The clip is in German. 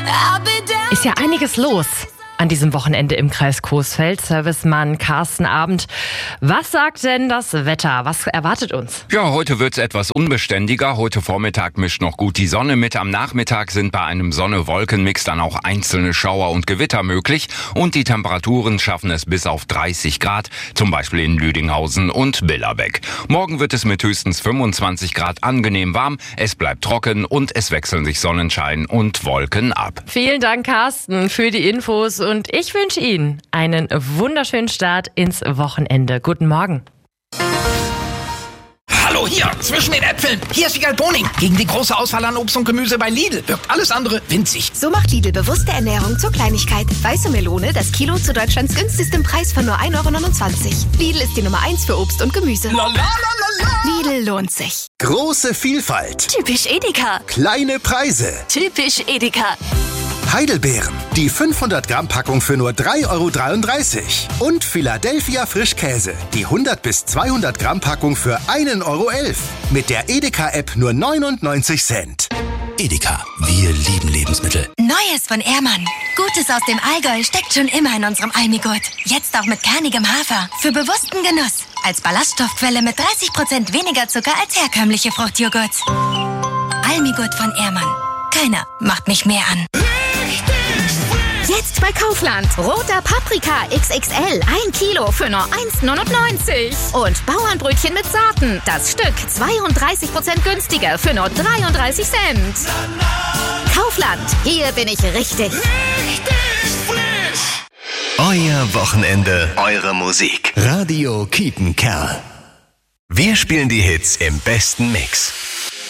Ist ja einiges los an diesem Wochenende im Kreis Coesfeld. Servicemann Carsten Abend. Was sagt denn das Wetter? Was erwartet uns? Ja, heute wird's etwas unbeständiger. Heute Vormittag mischt noch gut die Sonne mit. Am Nachmittag sind bei einem Sonne-Wolken-Mix dann auch einzelne Schauer und Gewitter möglich. Und die Temperaturen schaffen es bis auf 30 Grad, zum Beispiel in Lüdinghausen und Billerbeck. Morgen wird es mit höchstens 25 Grad angenehm warm. Es bleibt trocken und es wechseln sich Sonnenschein und Wolken ab. Vielen Dank, Carsten, für die Infos. Und ich wünsche Ihnen einen wunderschönen Start ins Wochenende. Guten Morgen. Hallo, hier, zwischen den Äpfeln. Hier ist Wiegald Boning. Gegen die große Auswahl an Obst und Gemüse bei Lidl wirkt alles andere winzig. So macht Lidl bewusste Ernährung zur Kleinigkeit. Weiße Melone, das Kilo zu Deutschlands günstigstem Preis von nur 1,29 €. Lidl ist die Nummer 1 für Obst und Gemüse. Lidl lohnt sich. Große Vielfalt. Typisch Edeka. Kleine Preise. Typisch Edeka. Heidelbeeren. Die 500 Gramm Packung für nur 3,33 €. Und Philadelphia Frischkäse. Die 100 bis 200 Gramm Packung für 1,11 €. Mit der Edeka-App nur 99 Cent. Edeka, wir lieben Lebensmittel. Neues von Ehrmann. Gutes aus dem Allgäu steckt schon immer in unserem Almigurt. Jetzt auch mit kernigem Hafer. Für bewussten Genuss. Als Ballaststoffquelle mit 30% weniger Zucker als herkömmliche Fruchtjoghurts. Almigurt von Ehrmann. Keiner macht mich mehr an. Jetzt bei Kaufland. Roter Paprika XXL. 1 Kilo für nur 1,99 €. Und Bauernbrötchen mit Sorten. Das Stück 32% günstiger für nur 33 Cent. Kaufland. Hier bin ich richtig. Euer Wochenende, eure Musik. Radio Kiepenkerl. Wir spielen die Hits im besten Mix.